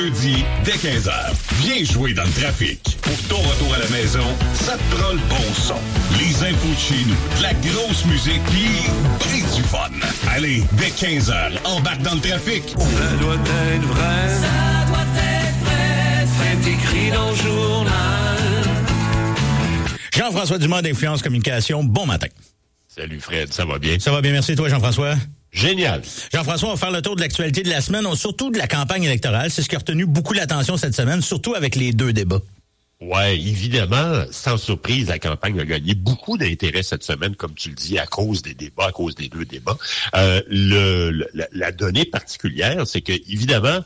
Jeudi, dès 15h, viens jouer dans le trafic. Pour ton retour à la maison, ça te prend le bon son. Les infos de chez nous, de la grosse musique, pis ben du fun. Allez, dès 15h, embarque dans le trafic. Ça doit être vrai. Ça doit être vrai. C'est écrit dans le journal. Jean-François Dumas d'Influence Communication, bon matin. Salut Fred, ça va bien? Ça va bien, merci. Toi, Jean-François? Génial. Jean-François, on va faire le tour de l'actualité de la semaine, surtout de la campagne électorale. C'est ce qui a retenu beaucoup l'attention cette semaine, surtout avec les deux débats. Ouais, évidemment, sans surprise, la campagne a gagné beaucoup d'intérêt cette semaine, comme tu le dis, à cause des débats, à cause des deux débats. La donnée particulière, c'est que, évidemment,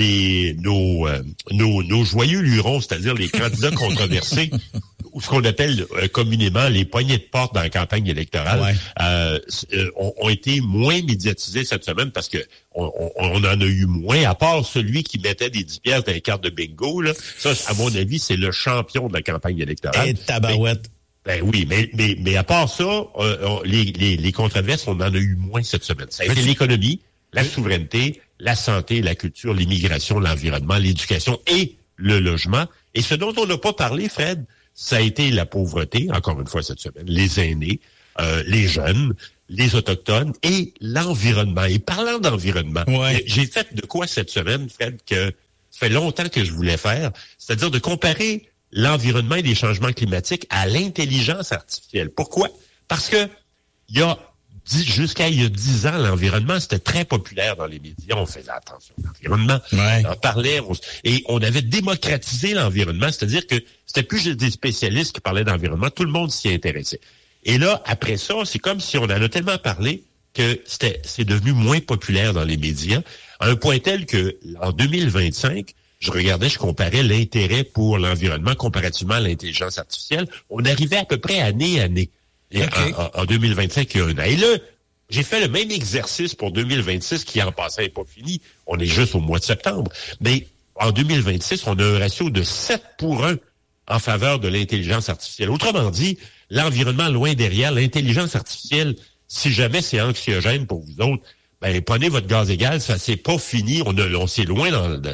nos joyeux lurons, c'est-à-dire les candidats controversés, ou ce qu'on appelle communément les poignées de porte dans la campagne électorale, ont été moins médiatisés cette semaine parce que on en a eu moins, à part celui qui mettait des 10 piastres dans les cartes de bingo. Là. Ça, à mon avis, c'est le champion de la campagne électorale. Et tabarouette. Ben oui, mais à part ça, les controverses, on en a eu moins cette semaine. Ça a été l'économie, la souveraineté, la santé, la culture, l'immigration, l'environnement, l'éducation et le logement. Et ce dont on n'a pas parlé, Fred, ça a été la pauvreté, encore une fois cette semaine, les aînés, les jeunes, les autochtones et l'environnement. Et parlant d'environnement, j'ai fait de quoi cette semaine, Fred, que ça fait longtemps que je voulais faire, c'est-à-dire de comparer l'environnement et les changements climatiques à l'intelligence artificielle. Pourquoi? Parce que jusqu'à il y a 10 ans, l'environnement, c'était très populaire dans les médias. On faisait attention à l'environnement. On en parlait. Et on avait démocratisé l'environnement. C'est-à-dire que c'était plus juste des spécialistes qui parlaient d'environnement. Tout le monde s'y intéressait. Et là, après ça, c'est comme si on en a tellement parlé que c'est devenu moins populaire dans les médias. À un point tel que, en 2025, je comparais l'intérêt pour l'environnement comparativement à l'intelligence artificielle. On arrivait à peu près année à année. En 2025, il y a un an. Et là, j'ai fait le même exercice pour 2026 qui, en passant, n'est pas fini. On est juste au mois de septembre. Mais en 2026, on a un ratio de 7-1 en faveur de l'intelligence artificielle. Autrement dit, l'environnement loin derrière, l'intelligence artificielle, si jamais c'est anxiogène pour vous autres, ben prenez votre gaz égal, ça c'est pas fini. On est loin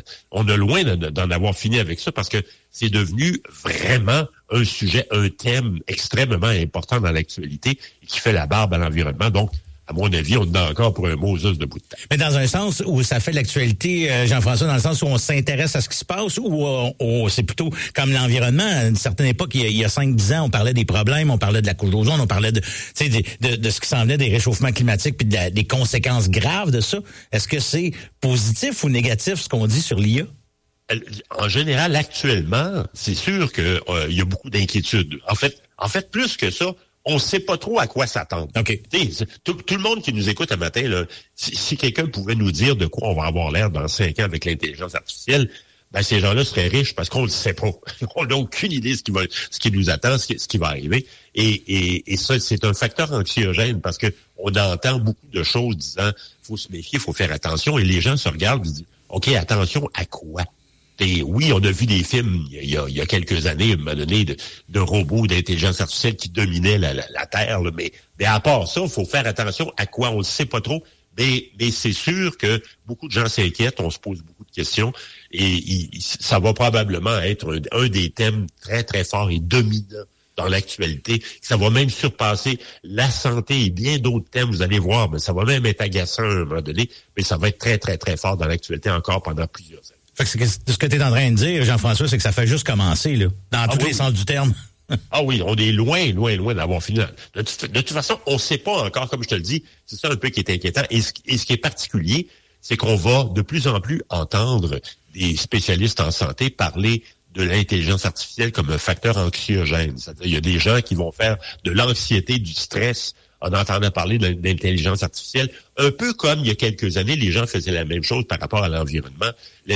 d'en avoir fini avec ça parce que c'est devenu vraiment un sujet, un thème extrêmement important dans l'actualité et qui fait la barbe à l'environnement. Donc, à mon avis, on est encore pour un Moses de bout de temps. Mais dans un sens où ça fait l'actualité, Jean-François, dans le sensoù on s'intéresse à ce qui se passe, ou c'est plutôt comme l'environnement. À une certaine époque, il y a 5-10 ans, on parlait des problèmes, on parlait de la couche d'ozone, on parlait de ce qui s'en venait des réchauffements climatiques puis des conséquences graves de ça. Est-ce que c'est positif ou négatif ce qu'on dit sur l'IA? En général, actuellement, c'est sûr que il y a beaucoup d'inquiétudes. En fait, plus que ça, on ne sait pas trop à quoi s'attendre. Okay. Tout le monde qui nous écoute un matin, là, si quelqu'un pouvait nous dire de quoi on va avoir l'air dans 5 ans avec l'intelligence artificielle, ben ces gens-là seraient riches parce qu'on ne le sait pas. On n'a aucune idée ce qui nous attend, ce qui va arriver. Et ça, c'est un facteur anxiogène parce que on entend beaucoup de choses disant faut se méfier, faut faire attention. Et les gens se regardent et disent OK, attention à quoi? Et oui, on a vu des films il y a quelques années, à un moment donné, de robots d'intelligence artificielle qui dominaient la Terre. Là. Mais à part ça, il faut faire attention à quoi, on ne sait pas trop. Mais c'est sûr que beaucoup de gens s'inquiètent, on se pose beaucoup de questions. Et ça va probablement être un des thèmes très, très forts et dominants dans l'actualité. Ça va même surpasser la santé et bien d'autres thèmes, vous allez voir. Mais ça va même être agaçant à un moment donné. Mais ça va être très, très, très fort dans l'actualité encore pendant plusieurs années. Fait que ce que tu es en train de dire, Jean-François, c'est que ça fait juste commencer, là, dans tous les sens du terme. Ah oui, on est loin d'avoir fini. De toute façon, on ne sait pas encore, comme je te le dis, c'est ça un peu qui est inquiétant. Et ce qui est particulier, c'est qu'on va de plus en plus entendre des spécialistes en santé parler de l'intelligence artificielle comme un facteur anxiogène. C'est-à-dire, il y a des gens qui vont faire de l'anxiété, du stress en entendant parler d'intelligence artificielle, un peu comme il y a quelques années, les gens faisaient la même chose par rapport à l'environnement.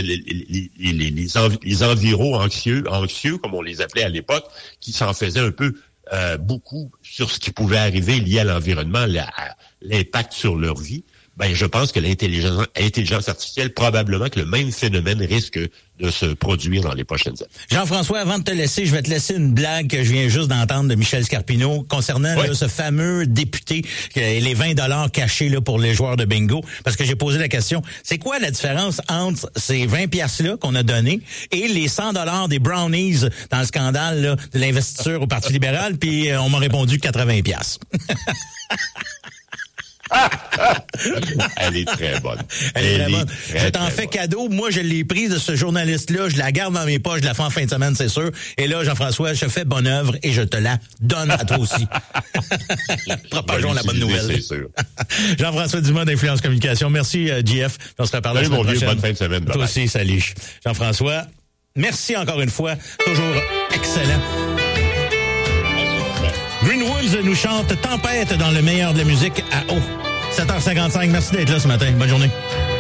Les enviros anxieux, comme on les appelait à l'époque, qui s'en faisaient un peu beaucoup sur ce qui pouvait arriver lié à l'environnement, l'impact sur leur vie. je pense que l'intelligence artificielle, probablement que le même phénomène risque de se produire dans les prochaines années. Jean-François, avant de te laisser, je vais te laisser une blague que je viens juste d'entendre de Michel Scarpino concernant là, ce fameux député et les 20$ cachés là, pour les joueurs de bingo. Parce que j'ai posé la question, c'est quoi la différence entre ces 20$ qu'on a donnés et les 100$ des brownies dans le scandale là, de l'investiture au Parti libéral? Puis on m'a répondu 80$. Elle est très bonne. Elle est très bonne. Je t'en fais cadeau. Moi, je l'ai prise de ce journaliste-là. Je la garde dans mes poches. Je la fais en fin de semaine, c'est sûr. Et là, Jean-François, je fais bonne œuvre et je te la donne à toi aussi. Propageons la bonne nouvelle. C'est sûr. Jean-François Dumas d'Influence Communication. Merci, JF. On se reparle la semaine prochaine. Bonne fin de semaine. Toi aussi, salut. Jean-François, merci encore une fois. Toujours excellent. Greenwoods nous chante Tempête dans le meilleur de la musique à eau. 7h55. Merci d'être là ce matin. Bonne journée.